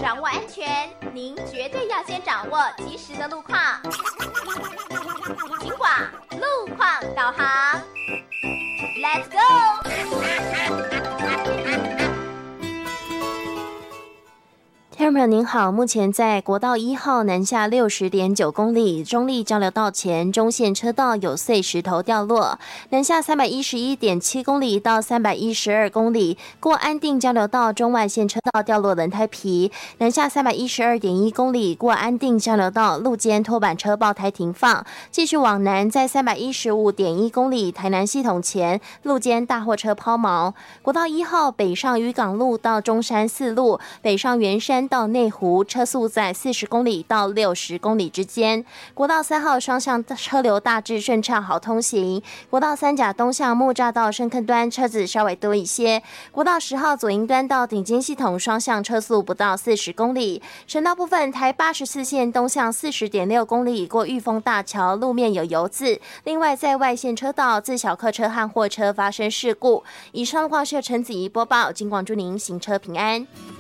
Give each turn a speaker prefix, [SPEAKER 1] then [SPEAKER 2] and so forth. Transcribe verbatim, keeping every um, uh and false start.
[SPEAKER 1] 掌握安全，您绝对要先掌握及时的路况。警广路况导航 ，Let's go！
[SPEAKER 2] 听众朋友您好，目前在国道一号南下六十点九公里中立交流道前中线车道有碎石头掉落，南下三百一十一点七公里到三百一十二公里过安定交流道中外线车道掉落轮胎皮，南下三百一十二点一公里过安定交流道路肩拖板车爆胎停放，继续往南在三百一十五点一公里台南系统前路肩大货车抛锚，国道一号北上渔港路到中山四路，北上圆山到内湖，车速在四十公里到六十公里之间。国道三号双向车流大致顺畅，好通行。国道三甲东向木栅到深坑端车子稍微多一些。国道十号左营端到顶尖系统双向车速不到四十公里。省道部分，台八十四线东向四十点六公里过裕丰大桥，路面有油渍。另外，在外线车道自小客车和货车发生事故。以上路况是由陈子怡播报，警广祝您行车平安。